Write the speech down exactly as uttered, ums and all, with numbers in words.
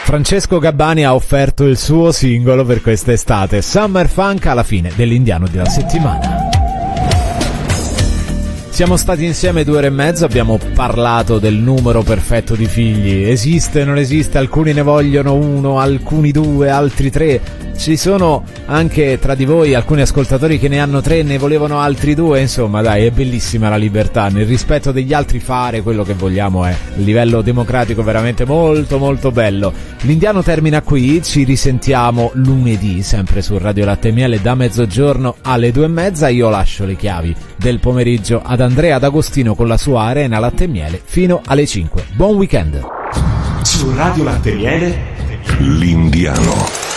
Francesco Gabbani ha offerto il suo singolo per quest'estate, Summer Funk, alla fine dell'Indiano della settimana. Siamo stati insieme due ore e mezzo, abbiamo parlato del numero perfetto di figli. Esiste, non esiste, alcuni ne vogliono uno, alcuni due, altri tre. Ci sono anche tra di voi alcuni ascoltatori che ne hanno tre e ne volevano altri due. Insomma, dai, è bellissima la libertà, nel rispetto degli altri fare quello che vogliamo. È il livello democratico veramente molto molto bello. L'Indiano termina qui, ci risentiamo lunedì sempre su Radio Latte e Miele da mezzogiorno alle due e mezza. Io lascio le chiavi del pomeriggio ad Andrea D'Agostino con la sua Arena Latte e Miele fino alle cinque. Buon weekend. Su Radio Latte e Miele, l'Indiano.